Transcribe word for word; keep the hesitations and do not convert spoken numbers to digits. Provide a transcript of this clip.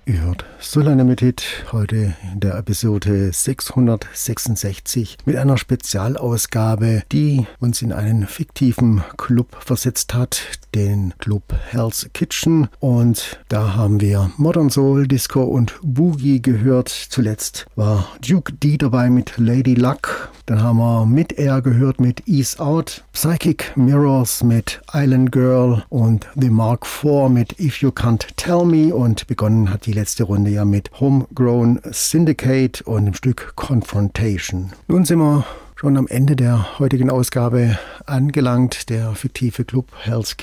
Ihr hört Soul Limited heute in der Episode sechshundertsechsundsechzig mit einer Spezialausgabe, die uns in einen fiktiven Club versetzt hat, den Club Hell's Kitchen. Und da haben wir Modern Soul, Disco und Boogie gehört. Zuletzt war Duke D dabei mit Lady Luck. Dann haben wir Mid Air gehört mit Ease Out, Psychic Mirrors mit Island Girl und The Mark four mit If You Can't Tell Me. Und begonnen hat die letzte Runde ja mit Homegrown Syndicate und dem Stück Confrontation. Nun sind wir schon am Ende der heutigen Ausgabe angelangt. Der fiktive Club Hell's